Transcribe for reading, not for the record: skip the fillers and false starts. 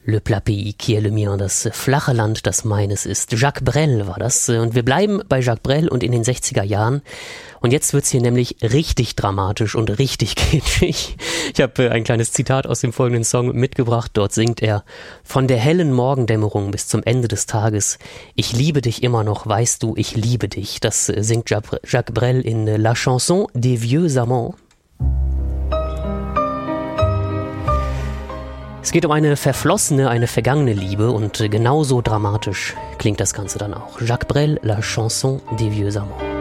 Le plat pays qui est le mien, das flache Land, das meines ist. Jacques Brel war das. Und wir bleiben bei Jacques Brel und in den 60er Jahren. Und jetzt wird's hier nämlich richtig dramatisch und richtig kitschig. Ich habe ein kleines Zitat aus dem folgenden Song mitgebracht. Dort singt er: Von der hellen Morgendämmerung bis zum Ende des Tages. Ich liebe dich immer noch, weißt du, ich liebe dich. Das singt Jacques Brel in La Chanson des Vieux Amants. Es geht um eine verflossene, eine vergangene Liebe und genauso dramatisch klingt das Ganze dann auch. Jacques Brel, La Chanson des Vieux Amants.